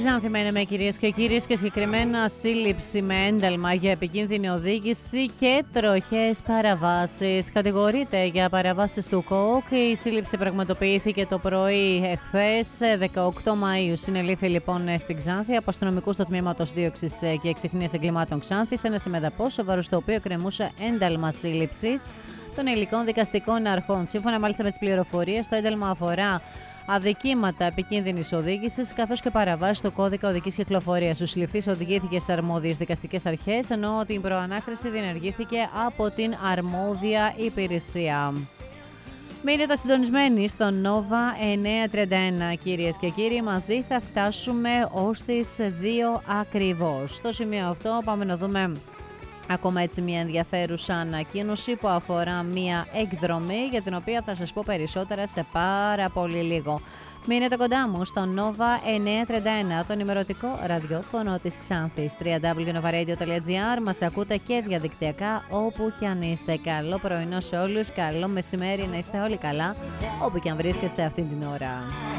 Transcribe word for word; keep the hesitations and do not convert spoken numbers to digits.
Ξάνθη μένουμε, κυρίες και κύριοι, και συγκεκριμένα σύλληψη με ένταλμα για επικίνδυνη οδήγηση και τροχές παραβάσεις. Κατηγορείται για παραβάσεις του ΚΟΚ. Η σύλληψη πραγματοποιήθηκε το πρωί εχθές, δεκαοκτώ Μαΐου. Συνελήφθη λοιπόν στην Ξάνθη από αστυνομικούς του Τμήματος Δίωξης και Εξιχνίας Εγκλημάτων Ξάνθης ένα συμμεταπός, σοβαρό στο οποίο κρεμούσε ένταλμα σύλληψης των ελληνικών δικαστικών αρχών. Σύμφωνα μάλιστα με τις πληροφορίες, το ένταλμα αφορά αδικήματα επικίνδυνης οδήγησης καθώς και παραβάσεις του κώδικα οδικής κυκλοφορίας. Ο συλληφθής οδηγήθηκε στις αρμόδιες δικαστικές αρχές, ενώ την προανάκριση διενεργήθηκε από την αρμόδια υπηρεσία. Μείνετε συντονισμένοι στο Nova εννιακόσια τριάντα ένα, κυρίες και κύριοι. Μαζί θα φτάσουμε ως τις δύο ακριβώς. Στο σημείο αυτό πάμε να δούμε ακόμα έτσι μια ενδιαφέρουσα ανακοίνωση που αφορά μια εκδρομή για την οποία θα σας πω περισσότερα σε πάρα πολύ λίγο. Μείνετε κοντά μου στο Nova εννιακόσια τριάντα ένα, το ενημερωτικό ραδιόφωνο της Ξάνθης. double-u double-u double-u τελεία nova radio τελεία gr. Μας ακούτε και διαδικτυακά όπου και αν είστε. Καλό πρωινό σε όλους, καλό μεσημέρι, να είστε όλοι καλά όπου και αν βρίσκεστε αυτή την ώρα.